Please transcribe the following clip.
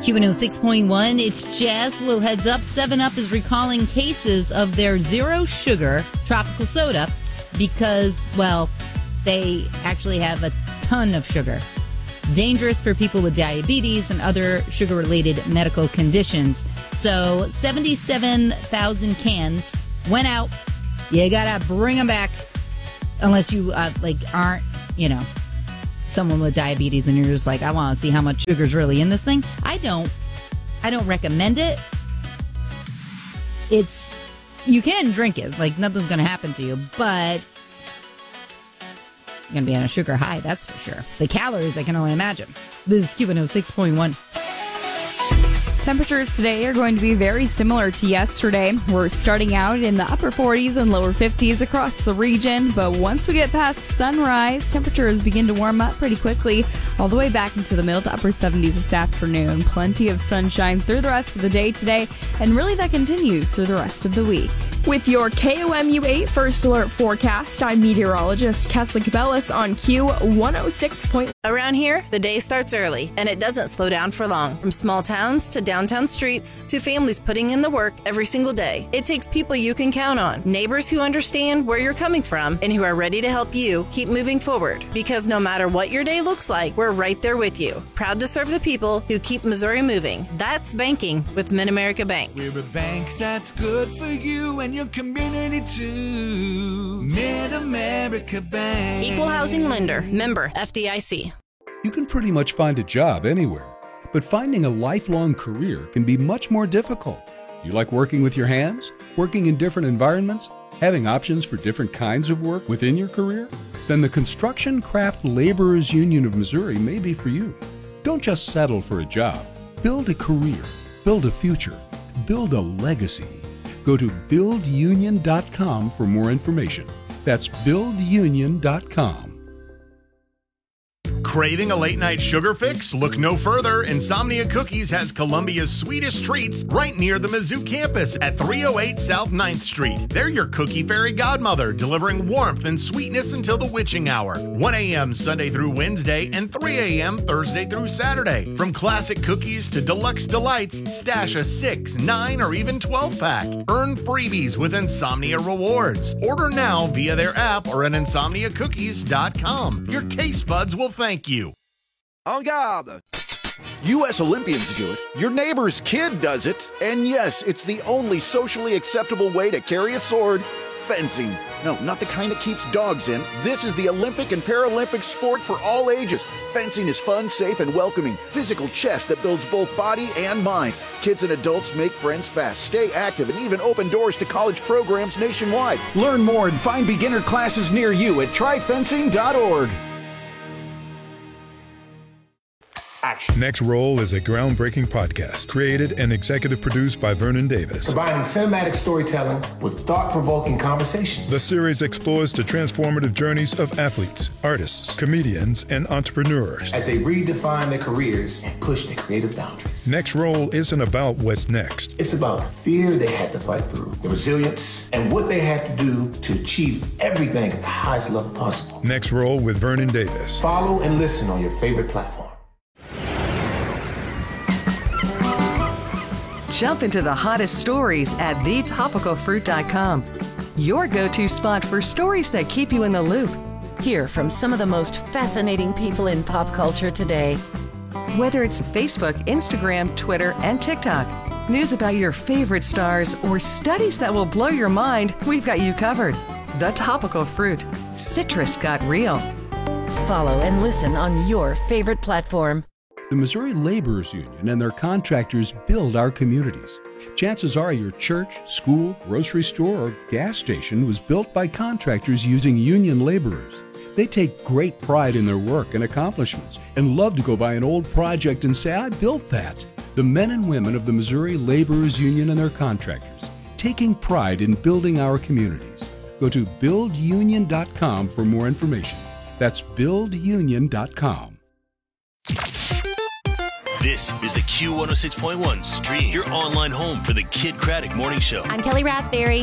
Q106.1, it's Jazz. Little heads up. 7-Up is recalling cases of their zero sugar tropical soda because, well, they actually have a ton of sugar. Dangerous for people with diabetes and other sugar-related medical conditions. So 77,000 cans went out. You gotta bring them back unless you aren't, someone with diabetes and you're just like, I want to see how much sugar's really in this thing. I don't recommend it. You can drink it. Like, nothing's going to happen to you, but you're going to be on a sugar high, that's for sure. The calories, I can only imagine. This is Q106.1. Temperatures today are going to be very similar to yesterday. We're starting out in the upper 40s and lower 50s across the region, but once we get past sunrise, temperatures begin to warm up pretty quickly, all the way back into the middle to upper 70s this afternoon. Plenty of sunshine through the rest of the day today, and really that continues through the rest of the week. With your KOMU8 First Alert forecast, I'm meteorologist Kesley Cabellis on Q106. Around here, the day starts early, and it doesn't slow down for long. From small towns to downtown streets to families putting in the work every single day. It takes people you can count on, neighbors who understand where you're coming from and who are ready to help you keep moving forward. Because no matter what your day looks like, we're right there with you. Proud to serve the people who keep Missouri moving. That's banking with Mid-America Bank. We're a bank that's good for you and your community too. Mid-America Bank. Equal housing lender. Member FDIC. You can pretty much find a job anywhere, but finding a lifelong career can be much more difficult. You like working with your hands? Working in different environments? Having options for different kinds of work within your career? Then the Construction Craft Laborers Union of Missouri may be for you. Don't just settle for a job. Build a career. Build a future. Build a legacy. Go to buildunion.com for more information. That's buildunion.com. Craving a late-night sugar fix? Look no further. Insomnia Cookies has Columbia's sweetest treats right near the Mizzou campus at 308 South 9th Street. They're your cookie fairy godmother, delivering warmth and sweetness until the witching hour. 1 a.m. Sunday through Wednesday and 3 a.m. Thursday through Saturday. From classic cookies to deluxe delights, stash a 6, 9, or even 12-pack. Earn freebies with Insomnia Rewards. Order now via their app or at insomniacookies.com. Your taste buds will thank you. En garde! U.S. Olympians do it, your neighbor's kid does it, and yes, it's the only socially acceptable way to carry a sword, fencing. No, not the kind that keeps dogs in. This is the Olympic and Paralympic sport for all ages. Fencing is fun, safe, and welcoming. Physical chess that builds both body and mind. Kids and adults make friends fast, stay active, and even open doors to college programs nationwide. Learn more and find beginner classes near you at tryfencing.org. Action. Next Roll is a groundbreaking podcast created and executive produced by Vernon Davis. Combining cinematic storytelling with thought-provoking conversations. The series explores the transformative journeys of athletes, artists, comedians, and entrepreneurs as they redefine their careers and push their creative boundaries. Next Roll isn't about what's next. It's about the fear they had to fight through, the resilience, and what they had to do to achieve everything at the highest level possible. Next Roll with Vernon Davis. Follow and listen on your favorite platform. Jump into the hottest stories at thetopicalfruit.com. Your go-to spot for stories that keep you in the loop. Hear from some of the most fascinating people in pop culture today. Whether it's Facebook, Instagram, Twitter, and TikTok, news about your favorite stars, or studies that will blow your mind, we've got you covered. The Topical Fruit. Citrus got real. Follow and listen on your favorite platform. The Missouri Laborers Union and their contractors build our communities. Chances are your church, school, grocery store, or gas station was built by contractors using union laborers. They take great pride in their work and accomplishments and love to go by an old project and say, I built that. The men and women of the Missouri Laborers Union and their contractors, taking pride in building our communities. Go to buildunion.com for more information. That's buildunion.com. This is the Q106.1 Stream, your online home for the Kid Craddock Morning Show. I'm Kelly Raspberry.